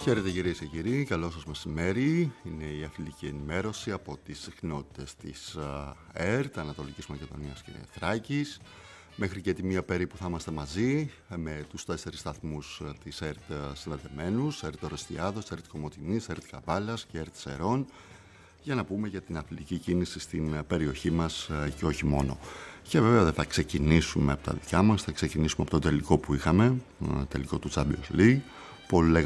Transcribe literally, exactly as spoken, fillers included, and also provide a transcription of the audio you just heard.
Χαίρετε κυρίες και κύριοι, καλό σας μεσημέρι. Είναι η αθλητική ενημέρωση από τις συχνότητες της ΕΡΤ, Ανατολικής Μακεδονίας και Θράκης. Μέχρι και τη μία περίπου θα είμαστε μαζί με τους τέσσερις σταθμούς της ΕΡΤ συνδεδεμένους, ΕΡΤ Ορεστιάδος, ΕΡΤ Κομοτηνής, ΕΡΤ Καβάλας και ΕΡΤ Σερών, για να πούμε για την αθλητική κίνηση στην περιοχή μας και όχι μόνο. Και βέβαια δεν θα ξεκινήσουμε από τα δικά μας, θα ξεκινήσουμε από το τελικό που είχαμε, τελικό του Champions League. Πολλοί